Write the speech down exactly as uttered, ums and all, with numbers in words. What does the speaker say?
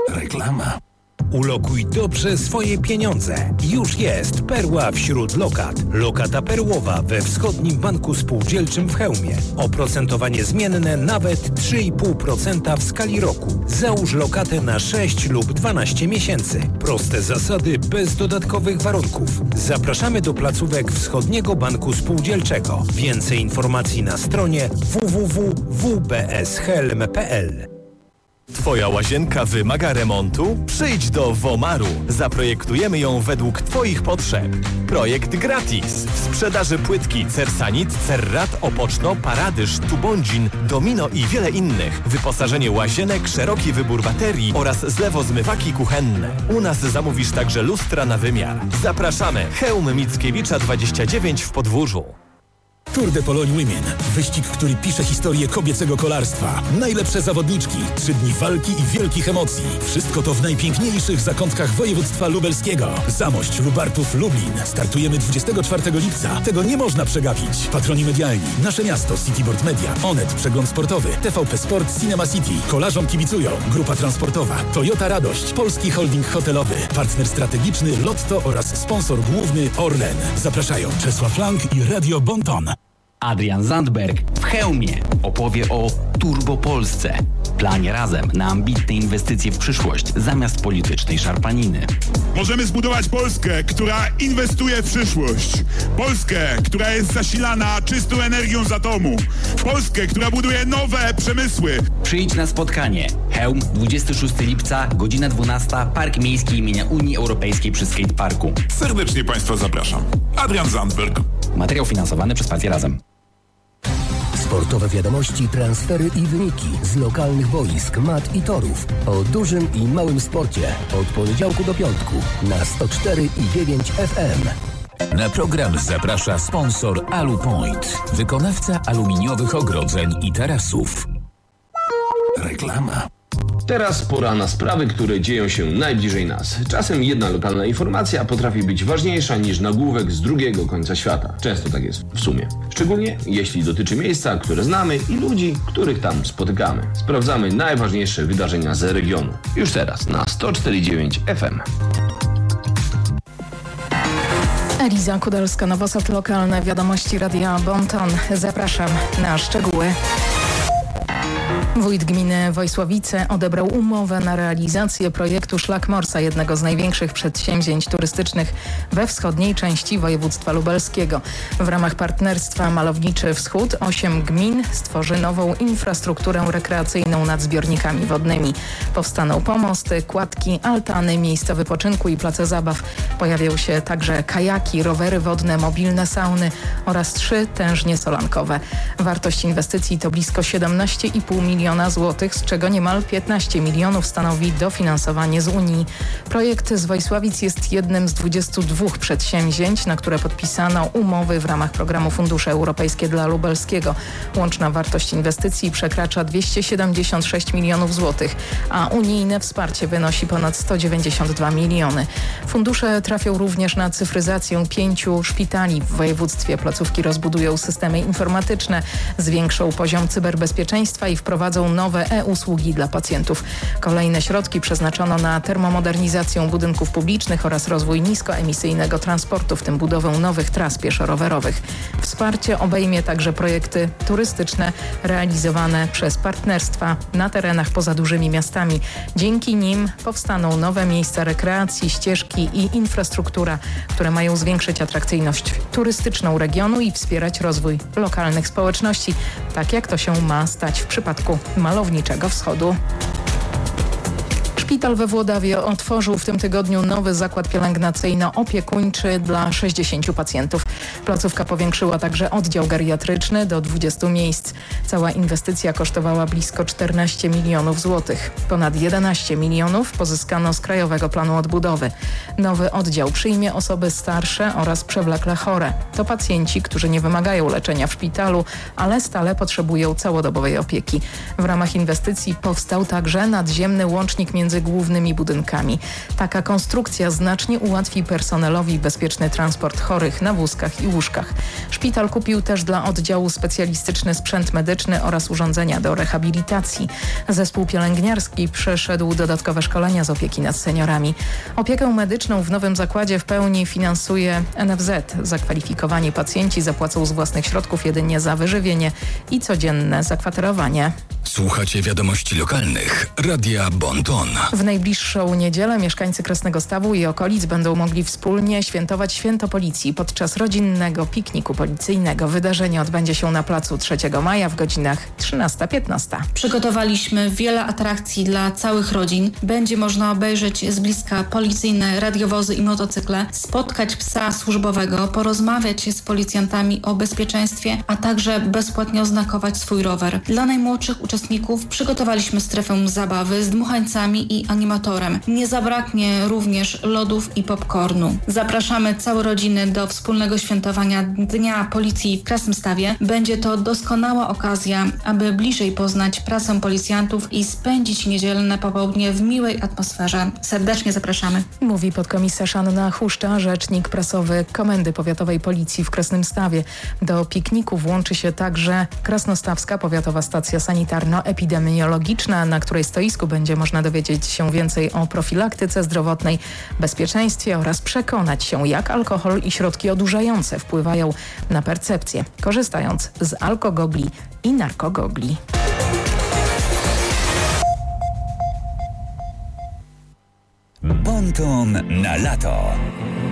Reklama. Ulokuj dobrze swoje pieniądze. Już jest Perła wśród lokat. Lokata perłowa we Wschodnim Banku Spółdzielczym w Chełmie. Oprocentowanie zmienne nawet trzy i pół procent w skali roku. Załóż lokatę na sześć lub dwanaście miesięcy. Proste zasady bez dodatkowych warunków. Zapraszamy do placówek Wschodniego Banku Spółdzielczego. Więcej informacji na stronie w w w kropka w b s helm kropka p l. Twoja łazienka wymaga remontu? Przyjdź do Womaru. Zaprojektujemy ją według Twoich potrzeb. Projekt gratis. W sprzedaży płytki Cersanit, Cerrat, Opoczno, Paradyż, Tubondzin, Domino i wiele innych. Wyposażenie łazienek, szeroki wybór baterii oraz zlewozmywaki kuchenne. U nas zamówisz także lustra na wymiar. Zapraszamy. Chełm Mickiewicza dwadzieścia dziewięć w Podwórzu. Tour de Pologne Women. Wyścig, który pisze historię kobiecego kolarstwa. Najlepsze zawodniczki, trzy dni walki i wielkich emocji. Wszystko to w najpiękniejszych zakątkach województwa lubelskiego. Zamość, Lubartów, Lublin. Startujemy dwudziestego czwartego lipca. Tego nie można przegapić. Patroni medialni. Nasze miasto, Cityboard Media, Onet, Przegląd Sportowy, T V P Sport, Cinema City. Kolarzom kibicują. Grupa transportowa, Toyota Radość, Polski Holding Hotelowy, partner strategiczny Lotto oraz sponsor główny Orlen. Zapraszają Czesław Lang i Radio Bonton. Adrian Zandberg w Chełmie opowie o Turbo Polsce. Planie razem na ambitne inwestycje w przyszłość zamiast politycznej szarpaniny. Możemy zbudować Polskę, która inwestuje w przyszłość. Polskę, która jest zasilana czystą energią z atomu. Polskę, która buduje nowe przemysły. Przyjdź na spotkanie. Chełm, dwudziestego szóstego lipca, godzina dwunasta, Park Miejski imienia Unii Europejskiej przy Skateparku. Serdecznie Państwa zapraszam. Adrian Zandberg. Materiał finansowany przez Partię Razem. Sportowe wiadomości, transfery i wyniki z lokalnych boisk, mat i torów. O dużym i małym sporcie. Od poniedziałku do piątku na sto cztery i dziewięć F M. Na program zaprasza sponsor Alupoint, wykonawca aluminiowych ogrodzeń i tarasów. Reklama. Teraz pora na sprawy, które dzieją się najbliżej nas. Czasem jedna lokalna informacja potrafi być ważniejsza niż nagłówek z drugiego końca świata. Często tak jest w sumie. Szczególnie jeśli dotyczy miejsca, które znamy i ludzi, których tam spotykamy. Sprawdzamy najważniejsze wydarzenia z regionu. Już teraz na sto cztery i dziewięć F M. Eliza Kudelska, Nowosad, lokalne wiadomości Radia Bonton. Zapraszam na szczegóły. Wójt gminy Wojsławice odebrał umowę na realizację projektu Szlak Morsa, jednego z największych przedsięwzięć turystycznych we wschodniej części województwa lubelskiego. W ramach partnerstwa Malowniczy Wschód osiem gmin stworzy nową infrastrukturę rekreacyjną nad zbiornikami wodnymi. Powstaną pomosty, kładki, altany, miejsca wypoczynku i place zabaw. Pojawią się także kajaki, rowery wodne, mobilne sauny oraz trzy tężnie solankowe. Wartość inwestycji to blisko siedemnaście i pół miliona złotych, z czego niemal piętnaście milionów stanowi dofinansowanie z Unii. Projekt z Wojsławic jest jednym z dwudziestu dwóch przedsięwzięć, na które podpisano umowy w ramach programu Fundusze Europejskie dla Lubelskiego. Łączna wartość inwestycji przekracza dwieście siedemdziesiąt sześć milionów złotych, a unijne wsparcie wynosi ponad sto dziewięćdziesiąt dwa miliony. Fundusze trafią również na cyfryzację pięciu szpitali w województwie. Placówki rozbudują systemy informatyczne, zwiększą poziom cyberbezpieczeństwa i wprowadzą nowe e-usługi dla pacjentów. Kolejne środki przeznaczono na termomodernizację budynków publicznych oraz rozwój niskoemisyjnego transportu, w tym budowę nowych tras pieszo-rowerowych. Wsparcie obejmie także projekty turystyczne realizowane przez partnerstwa na terenach poza dużymi miastami. Dzięki nim powstaną nowe miejsca rekreacji, ścieżki i infrastruktura, które mają zwiększyć atrakcyjność turystyczną regionu i wspierać rozwój lokalnych społeczności, tak jak to się ma stać w przypadku Malowniczego Wschodu. Szpital we Włodawie otworzył w tym tygodniu nowy zakład pielęgnacyjno-opiekuńczy dla sześćdziesięciu pacjentów. Placówka powiększyła także oddział geriatryczny do dwudziestu miejsc. Cała inwestycja kosztowała blisko czternaście milionów złotych. Ponad jedenaście milionów pozyskano z Krajowego Planu Odbudowy. Nowy oddział przyjmie osoby starsze oraz przewlekle chore. To pacjenci, którzy nie wymagają leczenia w szpitalu, ale stale potrzebują całodobowej opieki. W ramach inwestycji powstał także nadziemny łącznik między głównymi budynkami. Taka konstrukcja znacznie ułatwi personelowi bezpieczny transport chorych na wózkach i łódź. łóżkach. Szpital kupił też dla oddziału specjalistyczny sprzęt medyczny oraz urządzenia do rehabilitacji. Zespół pielęgniarski przeszedł dodatkowe szkolenia z opieki nad seniorami. Opiekę medyczną w nowym zakładzie w pełni finansuje N F Z. Zakwalifikowani pacjenci zapłacą z własnych środków jedynie za wyżywienie i codzienne zakwaterowanie. Słuchacie wiadomości lokalnych. Radia Bon Ton. W najbliższą niedzielę mieszkańcy Krasnego Stawu i okolic będą mogli wspólnie świętować Święto Policji podczas rodzinnego pikniku policyjnego. Wydarzenie odbędzie się na placu trzeciego maja w godzinach trzynasta piętnaście. Przygotowaliśmy wiele atrakcji dla całych rodzin. Będzie można obejrzeć z bliska policyjne radiowozy i motocykle, spotkać psa służbowego, porozmawiać z policjantami o bezpieczeństwie, a także bezpłatnie oznakować swój rower. Dla najmłodszych uczestników przygotowaliśmy strefę zabawy z dmuchańcami i animatorem. Nie zabraknie również lodów i popcornu. Zapraszamy całe rodziny do wspólnego świętowania Dnia Policji w Krasnymstawie. Będzie to doskonała okazja, aby bliżej poznać pracę policjantów i spędzić niedzielne popołudnie w miłej atmosferze. Serdecznie zapraszamy. Mówi podkomisarz Anna Huszcza, rzecznik prasowy Komendy Powiatowej Policji w Krasnymstawie. Do pikniku włączy się także Krasnostawska Powiatowa Stacja Sanitarno-Epidemiologiczna, na której stoisku będzie można dowiedzieć się więcej o profilaktyce zdrowotnej, bezpieczeństwie oraz przekonać się, jak alkohol i środki odurzające wpływają na percepcję, korzystając z alkogogli i narkogogli. Bon Ton na lato.